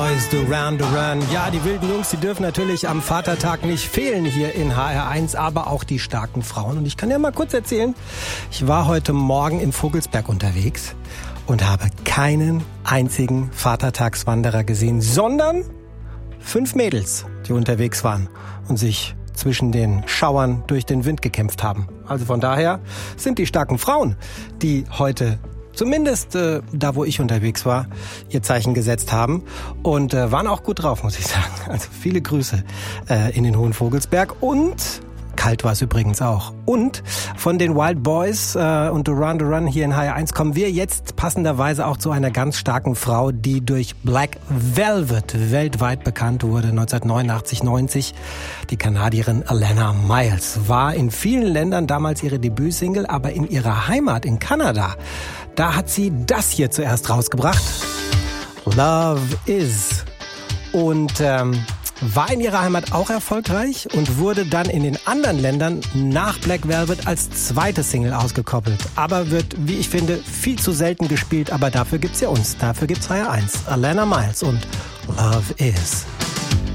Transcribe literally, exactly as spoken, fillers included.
Boys, Duran Duran. Ja, die wilden Jungs, die dürfen natürlich am Vatertag nicht fehlen hier in H R eins, aber auch die starken Frauen. Und ich kann ja mal kurz erzählen, ich war heute Morgen in Vogelsberg unterwegs und habe keinen einzigen Vatertagswanderer gesehen, sondern fünf Mädels, die unterwegs waren und sich zwischen den Schauern durch den Wind gekämpft haben. Also von daher sind die starken Frauen, die heute zumindest äh, da, wo ich unterwegs war, ihr Zeichen gesetzt haben und äh, waren auch gut drauf, muss ich sagen. Also viele Grüße äh, in den Hohen Vogelsberg und kalt war es übrigens auch. Und von den Wild Boys äh, und Duran Duran hier in H R eins kommen wir jetzt passenderweise auch zu einer ganz starken Frau, die durch Black Velvet weltweit bekannt wurde, neunzehnhundertneunundachtzig neunzig. Die Kanadierin Alannah Myles war in vielen Ländern damals ihre Debütsingle, aber in ihrer Heimat in Kanada, da hat sie das hier zuerst rausgebracht. Love Is. Und ähm, war in ihrer Heimat auch erfolgreich und wurde dann in den anderen Ländern nach Black Velvet als zweite Single ausgekoppelt. Aber wird, wie ich finde, viel zu selten gespielt. Aber dafür gibt's ja uns. Dafür gibt's H R eins. Alannah Myles und Love Is.